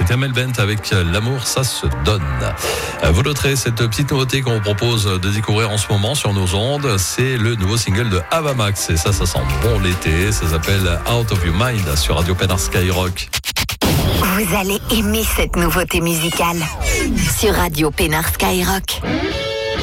Kamel Bent avec L'amour, ça se donne. Vous noterez cette petite nouveauté qu'on vous propose de découvrir en ce moment sur nos ondes. C'est le nouveau single de Ava Max. Et ça sent bon l'été. Ça s'appelle Out of Your Mind sur Radio Pénard Skyrock. Vous allez aimer cette nouveauté musicale sur Radio Pénard Skyrock.